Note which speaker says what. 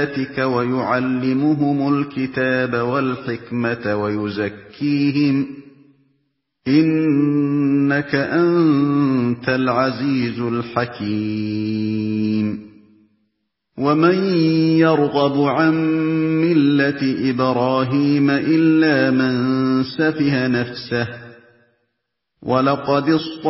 Speaker 1: ويعلمهم الكتاب والحكمة ويزكيهم إنك أنت العزيز الحكيم ومن يرغب عن ملة إبراهيم إلا من سفه نفسه ولقد